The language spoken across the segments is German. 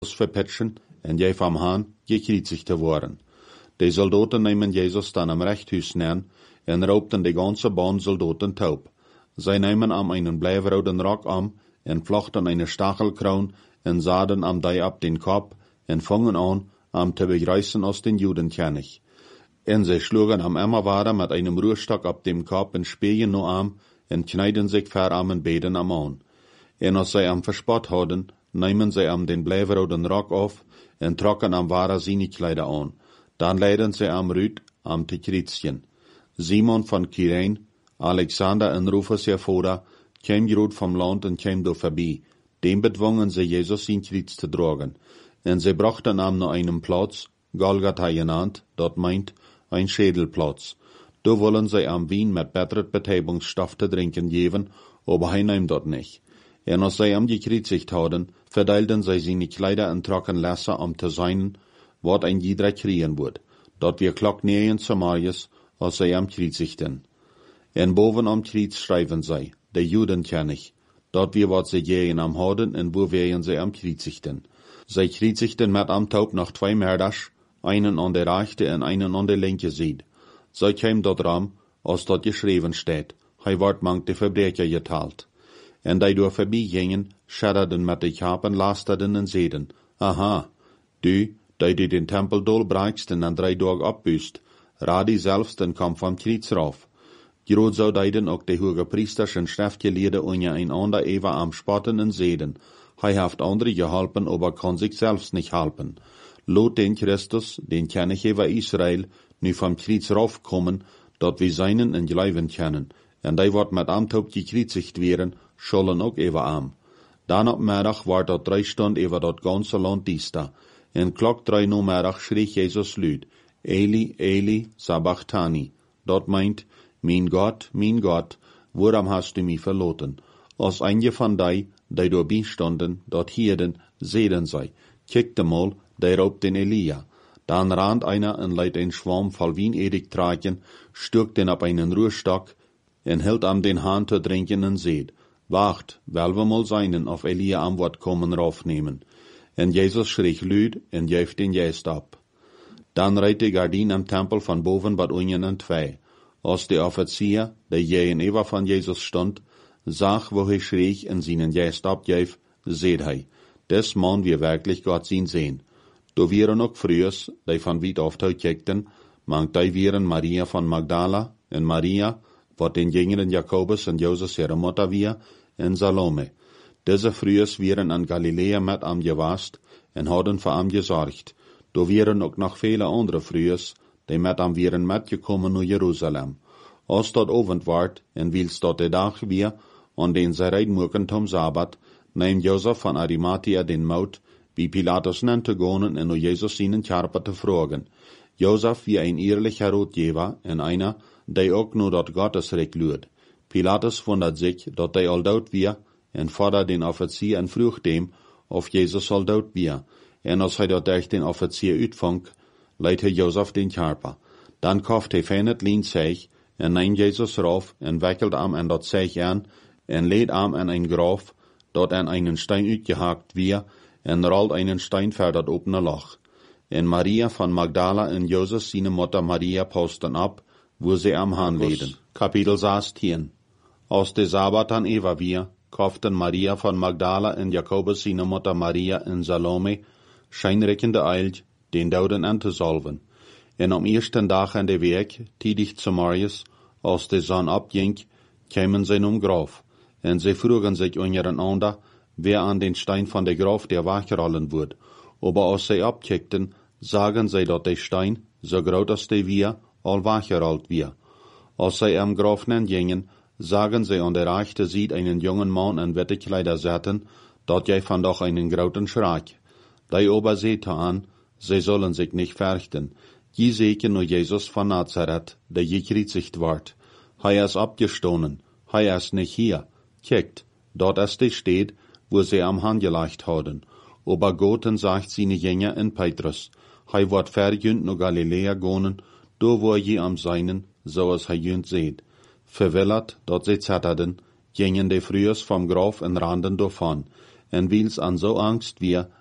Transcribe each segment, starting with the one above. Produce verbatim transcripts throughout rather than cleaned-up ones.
verpetschen en jij van haan gekriezigt te worden. De soldaten nemen Jezus dan am Rechthuis neer en raubten de ganze Bahn Soldaten taub. Zij nemen am einen bleiwroden Rock am en flochten eine Stachelkroon en zaden am dij ab den Kopf en fangen an am te begreißen aus den Judenkönig. En zij schlugen am Emmerwader mit einem Ruhrstock ab dem Kopf en speien no am en kneiden sich ver am en beden am an. En als zij am verspot hadden, nemen zij am den bleiwroden Rock auf en trokken am Wader seine Kleider an. Dan leiden zij am Rüd am te kriezchen. Simon van Kyrene, Alexander en Rufus ihr Vater, käm gerut vom Land en käm do vorbei. Dem bedwungen sie Jesus in Kriez zu tragen. En sie brachten am nach einem Platz, Golgatha genannt, dort meint ein Schädelplatz. Da wollen sie am Wien mit betteret Betäubungsstoff zu trinken geben, aber hij nahm dort nicht. En als sie am gekriezigt hadden, verteilten sie seine Kleider en trocken Lässer am zu sein, wat ein jeder kriegen wird. Dort wir klock nähen zu Marius, als sie am kriezigten. En boven am Kriez schreiben sie, der Judenkönig, dort wir wat sie gehen am Horden en wo wären sie am kriezigten. Sie kriezigten mit am Taub noch zwei Mörders, einen an der rechte en einen an der linke Seite. Sie kämen dort ram, als dort geschrieben steht, hij wordt mank de Verbrecher geteilt. En die door voorbij gingen, schadderden met de kapen, lasterden en zeiden, aha, du, die du den Tempel dolbreikst en aan drie dagen opbuist, radi zelfs den kom van Kriez rauf. Groot zou deiden ook de hoge priesters en schriftgeleerden onje een ander even am spotten en zeiden, hij heeft andere geholpen, aber kan zich zelfs niet helpen. Lot den Christus, den König über Israel, nu vom Kriez raufkommen, dat we seinen en geloven können, en die wordt met amtop gekriezigt werden, schollen ook even am. Dan op middag wordt dat drie stunden over dat ganze land diesta, en klok drie no middag schrie Jezus luid, Eli, Eli, sabachthani. Dat meint, mijn God, mijn God, waarom hast du mich verloten? Als einige van die, die door bijstonden, dat hierden, zeiden zij, kijk mal, die raubt den Elia. Dan rand einer en leidt een schwarm voll Wien-Edik tragen, stürkt den op einen Ruhrstock, en hield am den Hahn te drinken en zeid, wacht, wel we mal seinen auf Elia am Wort kommen raufnehmen. En Jesus schrie luid en geeft den Geist ab. Dan rijdt de gardien am Tempel van boven wat unjen en twee. Als de offizier, der gegenüber van Jesus stond, zag wo hij schrie en seinen Geist abgeef, zeid hij, des man wir wirklich Gott zien sehen. Do vieren ook frühers, die van weit auf kijkten, mangt die vieren Maria van Magdala en Maria, wat den jüngeren Jakobus en Joses ihre Mutter wir, en Salome. Diese frühers vieren an Galilea met am gewast en hadden voor am gesorgt. Do vieren ook nog vele andere frühers, die met am vieren metgekommen naar Jerusalem. Als dat ovend wordt, en wils dat de dag weer, an den zij rijden moeken tom Sabbat, neemt Josef van Arimathea den Mout, wie Pilatus nannte gonen en o Jesus seinen Körper te vragen. Josef wie ein ehrlicher Ratgeber en einer, der ook nur dat Gottesrecht luurt. Pilatus wundert sich, dat hij al dood wie, en fordert den Offizier en vroeg dem, of Jesus al dood wie. En als hij dat durch den Offizier uitvangt, leidt hij Josef den Körper. Dan kauft hij fijn het lien zeeg, en neemt Jesus rauf, en wikkelt am en dat zeeg aan, en leed am en een graf, dat en einen Stein uitgehakt wie, en rollt einen Stein ver dat opene Loch. En Maria van Magdala en Joses seine Mutter Maria posten ab, wo sie am Hahn leden. Kapitel zestien. Aus de Sabbat an Eva wir, kauften Maria von Magdala en Jakobus seine Mutter Maria en Salome, scheinreckende eilt, den Douden an te salven. En am eersten dag aan de week, tiedig zu Marius, als de zon opging, kämen sie um Graf. En sie frugen sich untereinander, wer an den Stein von der Graf der wachrollen wird. Aber als sie abkickten, sagen sie, dass der Stein, so groß als der wir, all wachgerollt wir. Als sie am Graf gingen, sagen sie an der rechten Seite einen jungen Mann in wette Kleider setzen, dat jij van doch einen großen Schreck. Die aber sehte an, sie sollen sich nicht fürchten. Je seken nur Jesus von Nazareth, der gekriezigt ward. Hij is abgestoßen, hij is nicht hier. Kijkt, dort ist der steht, wo sie am Hand gelegt haben. Aber Goten sagt seine Jünger in Petrus, hij wird verjünt no Galilea gonen, do wo je am seinen, so es hij jünt seht. Verwillert, dort sie zetterden, gingen de frühers vom Graf en randen davon, en wils an so Angst wir,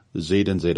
zeiden zij